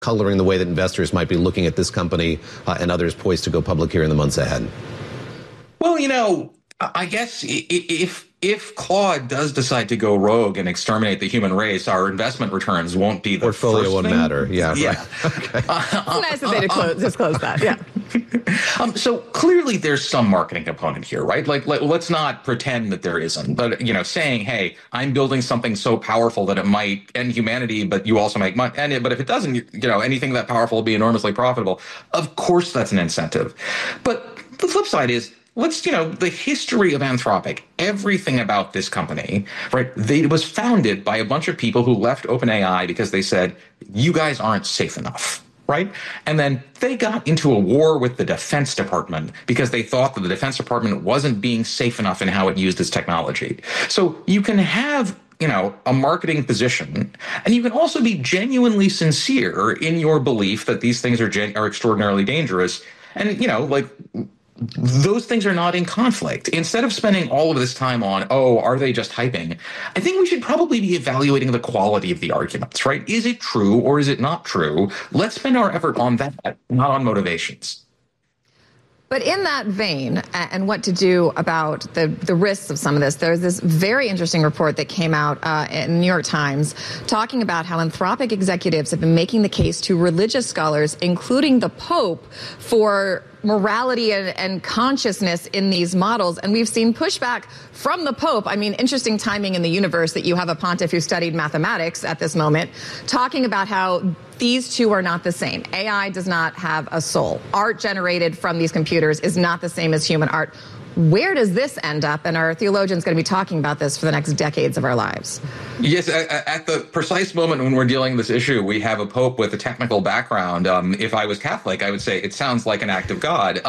coloring the way that investors might be looking at this company and others poised to go public here in the months ahead? Well, I guess if Claude does decide to go rogue and exterminate the human race, our investment returns won't be the portfolio first won't thing. matter. Yeah. Yeah. Right. Okay. It's nice that they disclose that. Yeah. So clearly there's some marketing component here, right? Like let's not pretend that there isn't. But, saying, hey, I'm building something so powerful that it might end humanity, but you also make money. But if it doesn't, anything that powerful will be enormously profitable. Of course, that's an incentive. But the flip side is, the history of Anthropic, everything about this company, right? It was founded by a bunch of people who left OpenAI because they said, you guys aren't safe enough. Right? And then they got into a war with the Defense Department because they thought that the Defense Department wasn't being safe enough in how it used its technology. So you can have, a marketing position, and you can also be genuinely sincere in your belief that these things are extraordinarily dangerous. And, those things are not in conflict. Instead of spending all of this time on, are they just hyping? I think we should probably be evaluating the quality of the arguments, right? Is it true or is it not true? Let's spend our effort on that, not on motivations. But in that vein, and what to do about the risks of some of this, there's this very interesting report that came out in New York Times talking about how Anthropic executives have been making the case to religious scholars, including the Pope, for morality and consciousness in these models. And we've seen pushback from the Pope. I mean, interesting timing in the universe that you have a pontiff who studied mathematics at this moment, talking about how these two are not the same. AI does not have a soul. Art generated from these computers is not the same as human art. Where does this end up? And our theologians going to be talking about this for the next decades of our lives. Yes, at the precise moment when we're dealing with this issue, we have a pope with a technical background. If I was Catholic, I would say it sounds like an act of God.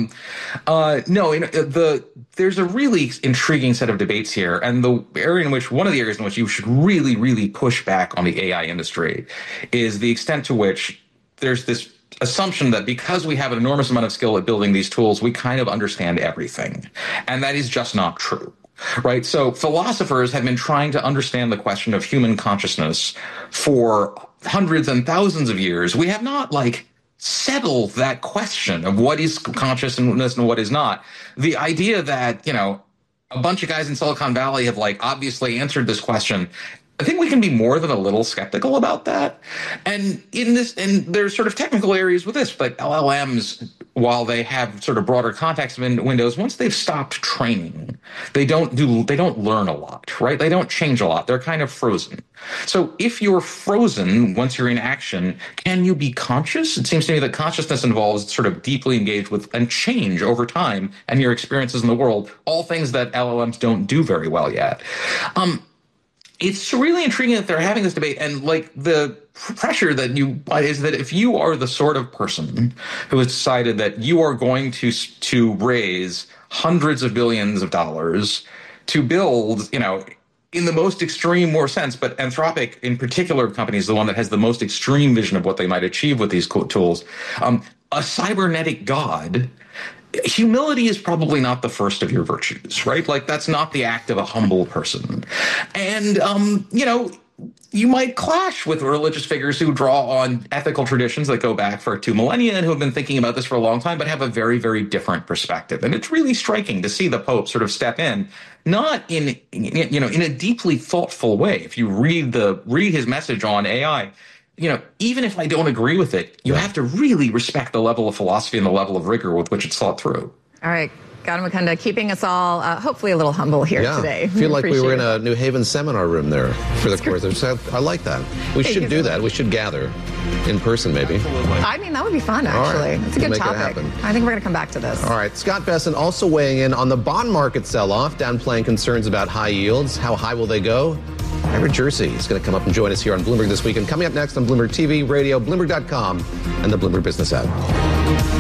There's a really intriguing set of debates here, and one of the areas in which you should really, really push back on the AI industry is the extent to which there's this assumption that because we have an enormous amount of skill at building these tools, we kind of understand everything. And that is just not true, right? So philosophers have been trying to understand the question of human consciousness for hundreds and thousands of years. We have not, settled that question of what is consciousness and what is not. The idea that, a bunch of guys in Silicon Valley have, obviously answered this question, I think we can be more than a little skeptical about that. And there's sort of technical areas with this, but LLMs, while they have sort of broader context windows, once they've stopped training, they don't learn a lot, right? They don't change a lot. They're kind of frozen. So if you're frozen once you're in action, can you be conscious? It seems to me that consciousness involves sort of deeply engaged with and change over time and your experiences in the world, all things that LLMs don't do very well yet. It's really intriguing that they're having this debate, and the pressure that is that if you are the sort of person who has decided that you are going to raise hundreds of billions of dollars to build, in the most extreme more sense, but Anthropic in particular company is the one that has the most extreme vision of what they might achieve with these tools, a cybernetic god. Humility is probably not the first of your virtues, right? That's not the act of a humble person. And, you might clash with religious figures who draw on ethical traditions that go back for 2 millennia and who have been thinking about this for a long time, but have a very, very different perspective. And it's really striking to see the Pope sort of step in, not in a deeply thoughtful way. If you read his message on AI, even if I don't agree with it, you have to really respect the level of philosophy and the level of rigor with which it's thought through. All right. Gautam Mukunda, keeping us all hopefully a little humble here today. I feel like we were in a New Haven seminar room there for the course. I like that. We should do that. We should gather in person, maybe. I mean, that would be fun, actually. It's a good topic. I think we're going to come back to this. All right. Scott Bessent also weighing in on the bond market sell-off, downplaying concerns about high yields. How high will they go? Everett Jersey is going to come up and join us here on Bloomberg This Week. And coming up next on Bloomberg TV, radio, Bloomberg.com, and the Bloomberg Business app.